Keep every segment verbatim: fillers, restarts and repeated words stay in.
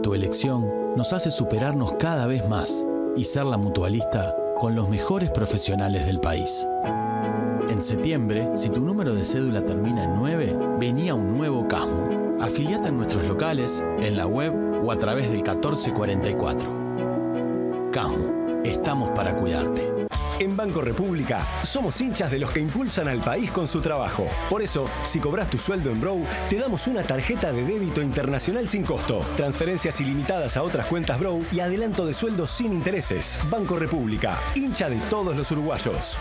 tu elección nos hace superarnos cada vez más y ser la mutualista con los mejores profesionales del país. En septiembre, si tu número de cédula termina en nueve, vení a un nuevo Casmu. Afiliate en nuestros locales, en la web o a través del catorce cuarenta y cuatro. Casmu, estamos para cuidarte. En Banco República somos hinchas de los que impulsan al país con su trabajo. Por eso, si cobras tu sueldo en Brou, te damos una tarjeta de débito internacional sin costo, transferencias ilimitadas a otras cuentas Brou y adelanto de sueldo sin intereses. Banco República, hincha de todos los uruguayos.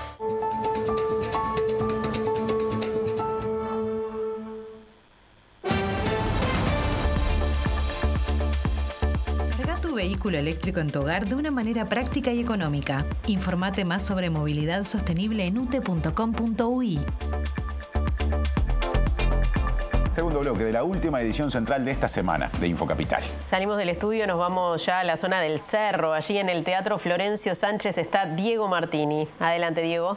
Vehículo eléctrico en tu hogar de una manera práctica y económica. Informate más sobre movilidad sostenible en u t e punto com punto u i. Segundo bloque de la última edición central de esta semana de Infocapital. Salimos del estudio, nos vamos ya a la zona del Cerro. Allí en el Teatro Florencio Sánchez está Diego Martini. Adelante, Diego.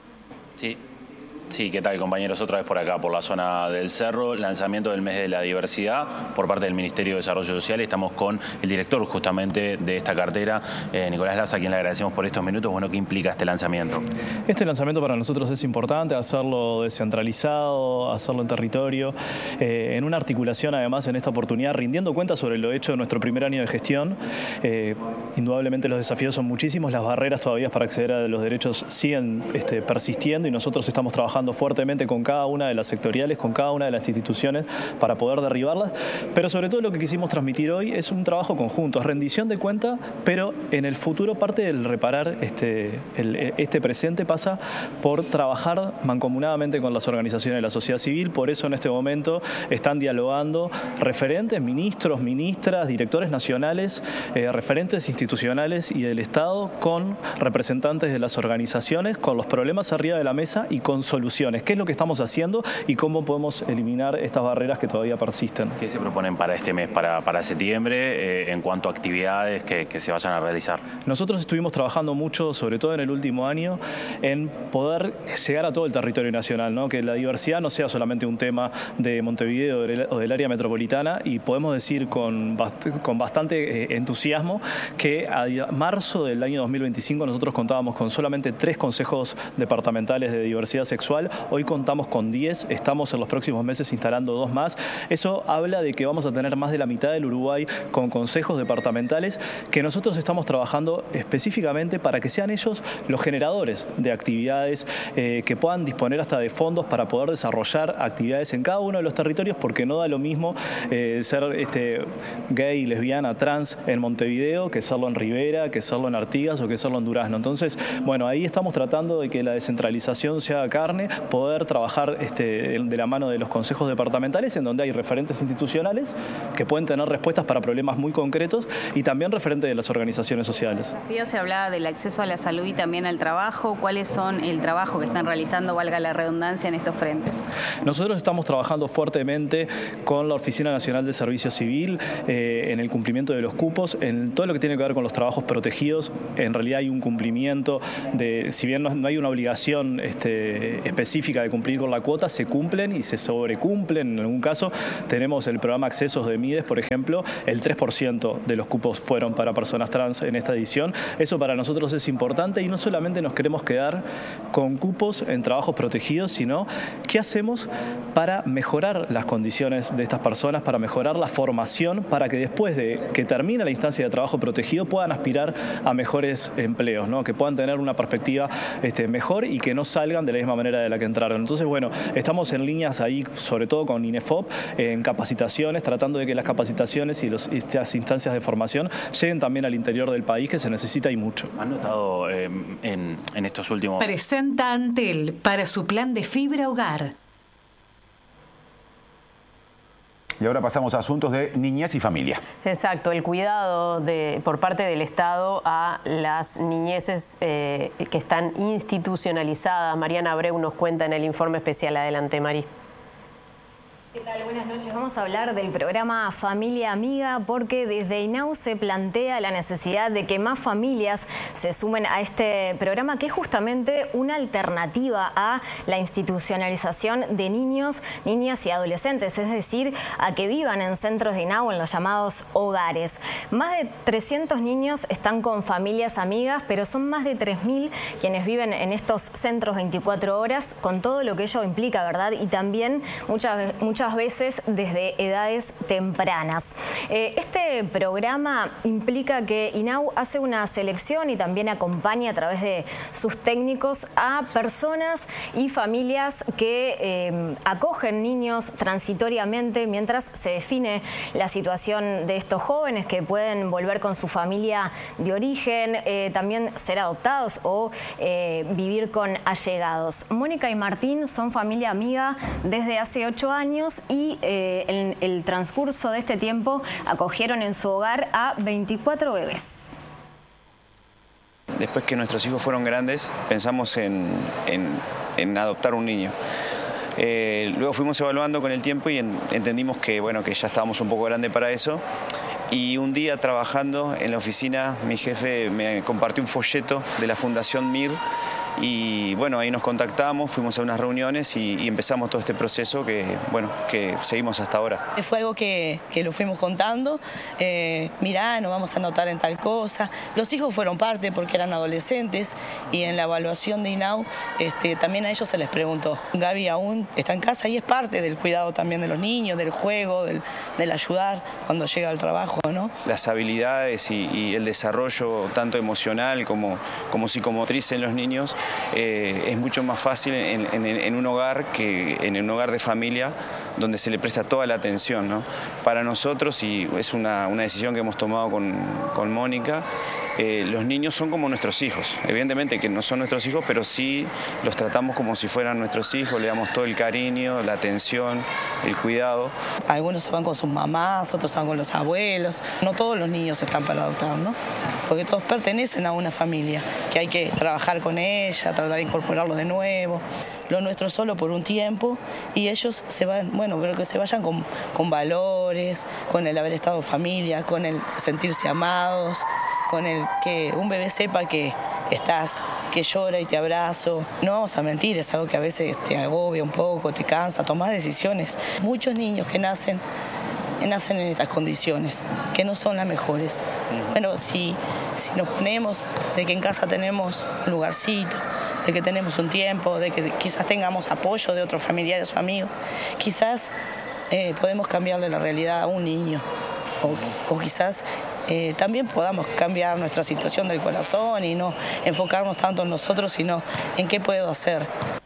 Sí. Sí, ¿qué tal, compañeros? Otra vez por acá, por la zona del Cerro, lanzamiento del mes de la diversidad por parte del Ministerio de Desarrollo Social. Estamos con el director justamente de esta cartera, eh, Nicolás Laza, a quien le agradecemos por estos minutos. Bueno, ¿qué implica este lanzamiento? Este lanzamiento para nosotros es importante, hacerlo descentralizado, hacerlo en territorio, eh, en una articulación además en esta oportunidad, rindiendo cuentas sobre lo hecho en nuestro primer año de gestión. Eh, indudablemente los desafíos son muchísimos, las barreras todavía para acceder a los derechos siguen este, persistiendo y nosotros estamos trabajando fuertemente con cada una de las sectoriales, con cada una de las instituciones para poder derribarlas, pero sobre todo lo que quisimos transmitir hoy es un trabajo conjunto, es rendición de cuenta, pero en el futuro parte del reparar este, el, este presente pasa por trabajar mancomunadamente con las organizaciones de la sociedad civil. Por eso en este momento están dialogando referentes, ministros, ministras, directores nacionales, eh, referentes institucionales y del Estado con representantes de las organizaciones, con los problemas arriba de la mesa y con soluciones. ¿Qué es lo que estamos haciendo y cómo podemos eliminar estas barreras que todavía persisten? ¿Qué se proponen para este mes, para, para septiembre, eh, en cuanto a actividades que, que se vayan a realizar? Nosotros estuvimos trabajando mucho, sobre todo en el último año, en poder llegar a todo el territorio nacional, ¿no? Que la diversidad no sea solamente un tema de Montevideo o del área metropolitana, y podemos decir con, bast- con bastante eh, entusiasmo que a marzo del año dos mil veinticinco nosotros contábamos con solamente tres consejos departamentales de diversidad sexual. Hoy contamos con diez, estamos en los próximos meses instalando dos más. Eso habla de que vamos a tener más de la mitad del Uruguay con consejos departamentales que nosotros estamos trabajando específicamente para que sean ellos los generadores de actividades, eh, que puedan disponer hasta de fondos para poder desarrollar actividades en cada uno de los territorios, porque no da lo mismo eh, ser este, gay, lesbiana, trans en Montevideo que serlo en Rivera, que serlo en Artigas o que serlo en Durazno. Entonces, bueno, ahí estamos tratando de que la descentralización se haga carne, poder trabajar este, de la mano de los consejos departamentales, en donde hay referentes institucionales que pueden tener respuestas para problemas muy concretos y también referentes de las organizaciones sociales. Se hablaba del acceso a la salud y también al trabajo. ¿Cuáles son el trabajo que están realizando, valga la redundancia, en estos frentes? Nosotros estamos trabajando fuertemente con la Oficina Nacional de Servicio Civil eh, en el cumplimiento de los cupos, en todo lo que tiene que ver con los trabajos protegidos. En realidad hay un cumplimiento de, si bien no, no hay una obligación este, específica de cumplir con la cuota, se cumplen y se sobrecumplen. En algún caso tenemos el programa Accesos de Mides, por ejemplo, el tres por ciento de los cupos fueron para personas trans en esta edición. Eso para nosotros es importante y no solamente nos queremos quedar con cupos en trabajos protegidos, sino qué hacemos para mejorar las condiciones de estas personas, para mejorar la formación, para que después de que termine la instancia de trabajo protegido puedan aspirar a mejores empleos, ¿no? Que puedan tener una perspectiva este, mejor y que no salgan de la misma manera de la que entraron. Entonces, bueno, estamos en líneas ahí, sobre todo con INEFOP, en capacitaciones, tratando de que las capacitaciones y los, estas instancias de formación lleguen también al interior del país, que se necesita y mucho. ¿Han notado eh, en, en estos últimos... Presenta Antel para su plan de fibra hogar. Y ahora pasamos a asuntos de niñez y familia. Exacto, el cuidado de, por parte del Estado a las niñeces eh, que están institucionalizadas. Mariana Abreu nos cuenta en el informe especial. Adelante, Mari. ¿Qué tal? Buenas noches. Vamos a hablar del programa Familia Amiga porque desde INAU se plantea la necesidad de que más familias se sumen a este programa, que es justamente una alternativa a la institucionalización de niños, niñas y adolescentes, es decir, a que vivan en centros de INAU, en los llamados hogares. Más de trescientos niños están con familias amigas, pero son más de tres mil quienes viven en estos centros veinticuatro horas, con todo lo que ello implica, ¿verdad? Y también muchas, muchas Muchas veces desde edades tempranas. Eh, este programa implica que INAU hace una selección y también acompaña a través de sus técnicos a personas y familias que eh, acogen niños transitoriamente mientras se define la situación de estos jóvenes que pueden volver con su familia de origen, eh, también ser adoptados o eh, vivir con allegados. Mónica y Martín son familia amiga desde hace ocho años y eh, en el transcurso de este tiempo acogieron en su hogar a veinticuatro bebés. Después que nuestros hijos fueron grandes, pensamos en, en, en adoptar un niño. Eh, luego fuimos evaluando con el tiempo y en, entendimos que, bueno, que ya estábamos un poco grandes para eso. Y un día trabajando en la oficina, mi jefe me compartió un folleto de la Fundación M I R. Y bueno, ahí nos contactamos, fuimos a unas reuniones y, y empezamos todo este proceso que, bueno, que seguimos hasta ahora. Fue algo que, que lo fuimos contando, eh, mirá, nos vamos a anotar en tal cosa. Los hijos fueron parte porque eran adolescentes y en la evaluación de INAU este, también a ellos se les preguntó. Gaby aún está en casa y es parte del cuidado también de los niños, del juego, del, del ayudar cuando llega al trabajo, ¿no? Las habilidades y, y el desarrollo tanto emocional como, como psicomotriz en los niños Eh, es mucho más fácil en, en, en un hogar que en un hogar de familia donde se le presta toda la atención, ¿no? Para nosotros, y es una, una decisión que hemos tomado con, con Mónica, eh, los niños son como nuestros hijos. Evidentemente que no son nuestros hijos, pero sí los tratamos como si fueran nuestros hijos, le damos todo el cariño, la atención, el cuidado. Algunos se van con sus mamás, otros se van con los abuelos. No todos los niños están para adoptar, ¿no? Porque todos pertenecen a una familia, que hay que trabajar con ella, tratar de incorporarlos de nuevo. Lo nuestro solo por un tiempo y ellos se van, bueno, pero que se vayan con, con valores, con el haber estado en familia, con el sentirse amados, con el que un bebé sepa que estás, que llora y te abrazo. No vamos a mentir, es algo que a veces te agobia un poco, te cansa, tomás decisiones. Muchos niños que nacen, nacen en estas condiciones, que no son las mejores. Bueno, si, si nos ponemos de que en casa tenemos un lugarcito, de que tenemos un tiempo, de que quizás tengamos apoyo de otros familiares o amigos, quizás eh, podemos cambiarle la realidad a un niño. O, o quizás eh, también podamos cambiar nuestra situación del corazón y no enfocarnos tanto en nosotros, sino en qué puedo hacer.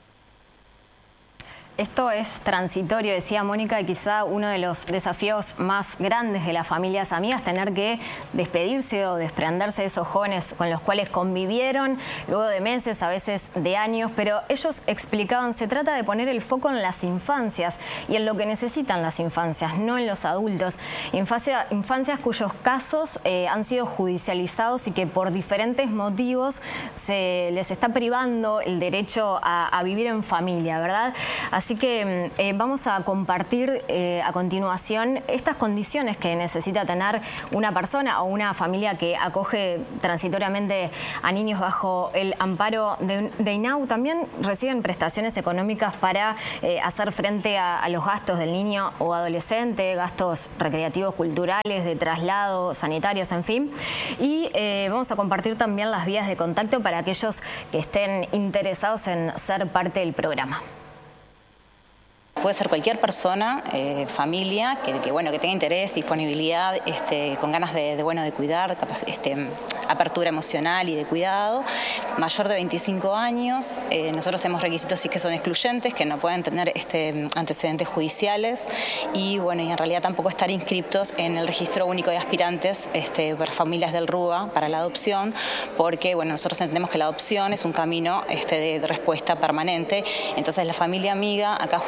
Esto es transitorio, decía Mónica, y quizá uno de los desafíos más grandes de las familias amigas, tener que despedirse o desprenderse de esos jóvenes con los cuales convivieron luego de meses, a veces de años, pero ellos explicaban, se trata de poner el foco en las infancias y en lo que necesitan las infancias, no en los adultos. Infancia, infancias cuyos casos eh, han sido judicializados y que por diferentes motivos se les está privando el derecho a, a vivir en familia, ¿verdad? Así que eh, vamos a compartir eh, a continuación estas condiciones que necesita tener una persona o una familia que acoge transitoriamente a niños bajo el amparo de, de INAU. También reciben prestaciones económicas para eh, hacer frente a, a los gastos del niño o adolescente, gastos recreativos, culturales, de traslado, sanitarios, en fin. Y eh, vamos a compartir también las vías de contacto para aquellos que estén interesados en ser parte del programa. Puede ser cualquier persona, eh, familia, que, que, bueno, que tenga interés, disponibilidad, este, con ganas de, de, bueno, de cuidar, capaz, este, apertura emocional y de cuidado, mayor de veinticinco años. Eh, nosotros tenemos requisitos sí que son excluyentes, que no pueden tener este, antecedentes judiciales y, bueno, y en realidad tampoco estar inscriptos en el registro único de aspirantes este, para familias del RUBA para la adopción, porque, bueno, nosotros entendemos que la adopción es un camino este, de, de respuesta permanente. Entonces la familia amiga acá juega un rol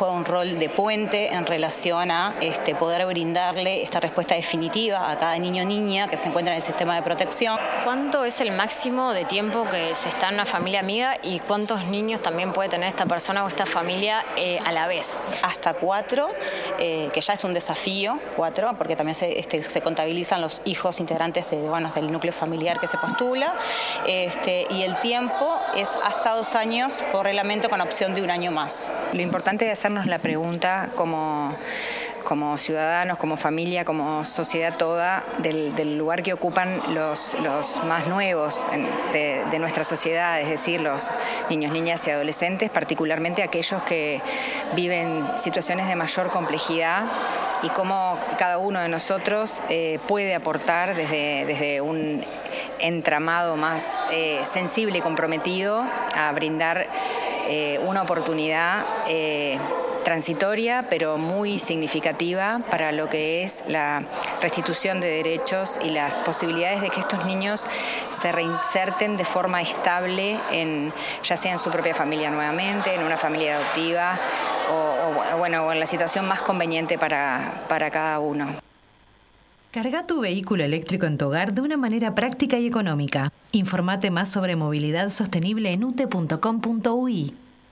rol de puente en relación a este, poder brindarle esta respuesta definitiva a cada niño o niña que se encuentra en el sistema de protección. ¿Cuánto es el máximo de tiempo que se está en una familia amiga y cuántos niños también puede tener esta persona o esta familia eh, a la vez? Hasta cuatro, eh, que ya es un desafío, cuatro, porque también se, este, se contabilizan los hijos integrantes de, bueno, del núcleo familiar que se postula, este, y el tiempo es hasta dos años por reglamento con opción de un año más. Lo importante es hacernos la pregunta como... como ciudadanos, como familia, como sociedad toda, del, del lugar que ocupan los, los más nuevos de, de nuestra sociedad, es decir, los niños, niñas y adolescentes, particularmente aquellos que viven situaciones de mayor complejidad, y cómo cada uno de nosotros eh, puede aportar desde, desde un entramado más eh, sensible y comprometido a brindar eh, una oportunidad eh, transitoria, pero muy significativa para lo que es la restitución de derechos y las posibilidades de que estos niños se reinserten de forma estable, en, ya sea en su propia familia nuevamente, en una familia adoptiva o, o, bueno, o en la situación más conveniente para, para cada uno. Carga tu vehículo eléctrico en tu hogar de una manera práctica y económica. Informate más sobre movilidad sostenible en u t e punto com punto u i.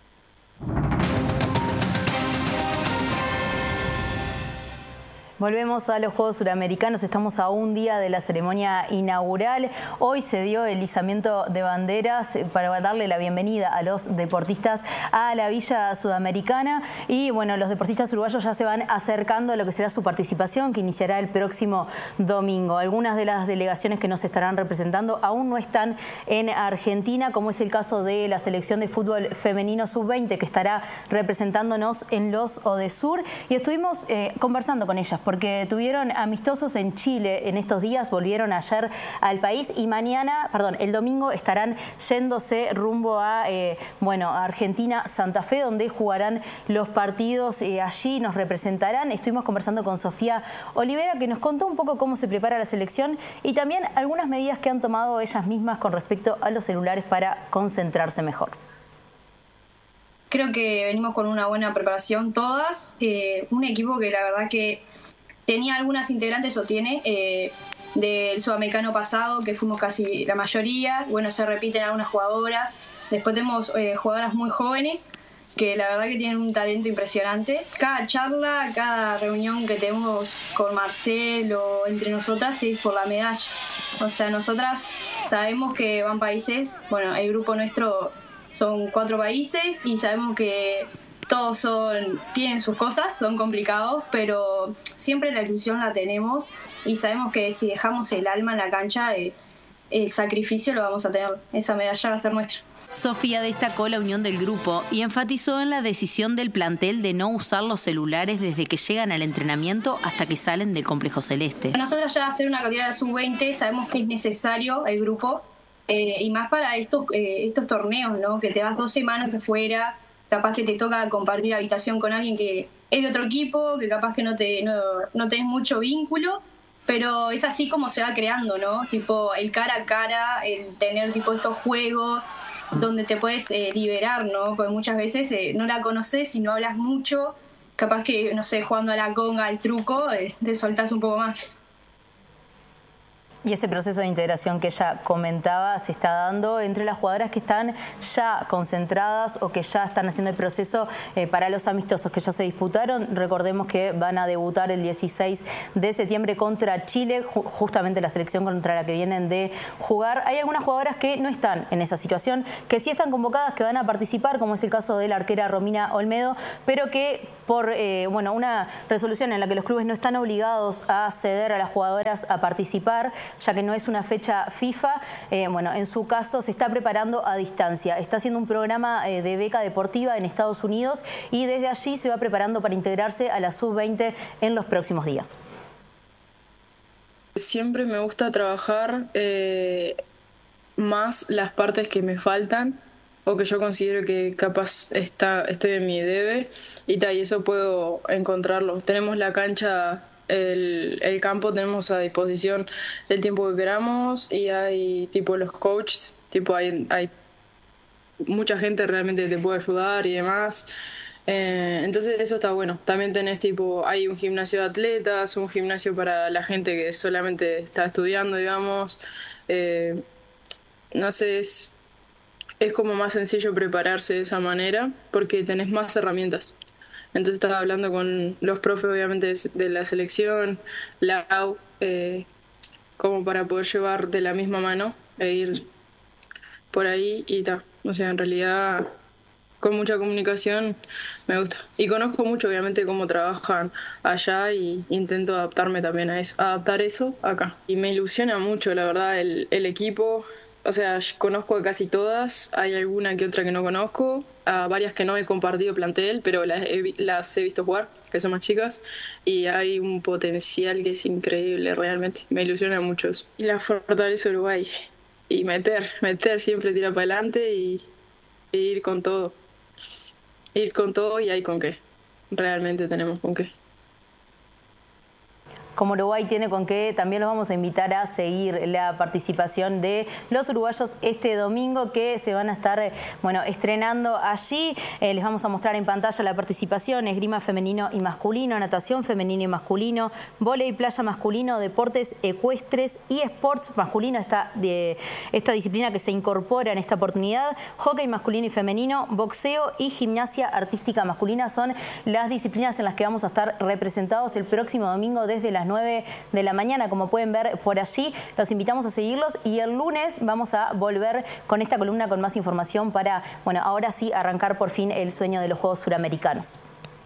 Volvemos a los Juegos Suramericanos, estamos a un día de la ceremonia inaugural. Hoy se dio el izamiento de banderas para darle la bienvenida a los deportistas a la Villa Sudamericana, y bueno, los deportistas uruguayos ya se van acercando a lo que será su participación, que iniciará el próximo domingo. Algunas de las delegaciones que nos estarán representando aún no están en Argentina, como es el caso de la selección de fútbol femenino sub veinte, que estará representándonos en los ODESUR, y estuvimos eh, conversando con ellas porque tuvieron amistosos en Chile en estos días, volvieron ayer al país y mañana, perdón, el domingo estarán yéndose rumbo a, eh, bueno, a Argentina, Santa Fe, donde jugarán los partidos, eh, allí nos representarán. Estuvimos conversando con Sofía Olivera, que nos contó un poco cómo se prepara la selección y también algunas medidas que han tomado ellas mismas con respecto a los celulares para concentrarse mejor. Creo que venimos con una buena preparación todas, eh, un equipo que la verdad que tenía algunas integrantes o tiene eh, del sudamericano pasado, que fuimos casi la mayoría. Bueno, se repiten algunas jugadoras. Después tenemos eh, jugadoras muy jóvenes que la verdad que tienen un talento impresionante. Cada charla, cada reunión que tenemos con Marcelo, entre nosotras, es por la medalla. O sea, nosotras sabemos que van países, bueno, el grupo nuestro son cuatro países y sabemos que todos son, tienen sus cosas, son complicados, pero siempre la ilusión la tenemos y sabemos que si dejamos el alma en la cancha, eh, el sacrificio lo vamos a tener, esa medalla va a ser nuestra. Sofía destacó la unión del grupo y enfatizó en la decisión del plantel de no usar los celulares desde que llegan al entrenamiento hasta que salen del complejo celeste. Nosotros ya hacer una categoría de sub veinte sabemos que es necesario el grupo, eh, y más para estos, eh, estos torneos, ¿no? Que te vas dos semanas afuera, capaz que te toca compartir habitación con alguien que es de otro equipo, que capaz que no te no, no tenés mucho vínculo, pero es así como se va creando, ¿no? Tipo, el cara a cara, el tener tipo estos juegos donde te puedes eh, liberar, ¿no? Porque muchas veces eh, no la conoces y no hablas mucho, capaz que, no sé, jugando a la conga, al truco, eh, te soltás un poco más. Y ese proceso de integración que ella comentaba se está dando entre las jugadoras que están ya concentradas o que ya están haciendo el proceso eh, para los amistosos que ya se disputaron. Recordemos que van a debutar el dieciséis de septiembre contra Chile, ju justamente la selección contra la que vienen de jugar. Hay algunas jugadoras que no están en esa situación, que sí están convocadas, que van a participar, como es el caso de la arquera Romina Olmedo, pero que por eh, bueno, una resolución en la que los clubes no están obligados a ceder a las jugadoras a participar, ya que no es una fecha FIFA, eh, bueno, en su caso se está preparando a distancia. Está haciendo un programa eh, de beca deportiva en Estados Unidos y desde allí se va preparando para integrarse a la sub veinte en los próximos días. Siempre me gusta trabajar eh, más las partes que me faltan o que yo considero que capaz está, estoy en mi debe y tal, y eso puedo encontrarlo. Tenemos la cancha, el, el campo, tenemos a disposición el tiempo que queramos y hay tipo los coaches, tipo hay, hay mucha gente realmente que te puede ayudar y demás. Eh, entonces eso está bueno. También tenés tipo, hay un gimnasio de atletas, un gimnasio para la gente que solamente está estudiando, digamos. Eh, no sé, es, es como más sencillo prepararse de esa manera porque tenés más herramientas. Entonces estaba hablando con los profes, obviamente, de, de la selección, la A U, eh, como para poder llevar de la misma mano e ir por ahí y tal. O sea, en realidad, con mucha comunicación me gusta. Y conozco mucho, obviamente, cómo trabajan allá y intento adaptarme también a eso, adaptar eso acá. Y me ilusiona mucho, la verdad, el, el equipo. O sea, conozco a casi todas, hay alguna que otra que no conozco, a varias que no he compartido plantel, pero las he, las he visto jugar, que son más chicas, y hay un potencial que es increíble realmente, me ilusiona mucho eso. Y la fortaleza Uruguay, y meter, meter, siempre tirar para adelante y, y ir con todo, ir con todo y hay con qué, realmente tenemos con qué. Como Uruguay tiene con qué, también los vamos a invitar a seguir la participación de los uruguayos este domingo, que se van a estar bueno, estrenando allí. Eh, les vamos a mostrar en pantalla la participación: esgrima femenino y masculino, natación femenino y masculino, vóley playa masculino, deportes ecuestres y sports masculino, esta, de, esta disciplina que se incorpora en esta oportunidad, hockey masculino y femenino, boxeo y gimnasia artística masculina son las disciplinas en las que vamos a estar representados el próximo domingo desde las nueve de la mañana, como pueden ver por allí. Los invitamos a seguirlos y el lunes vamos a volver con esta columna con más información para, bueno, ahora sí arrancar por fin el sueño de los Juegos Suramericanos.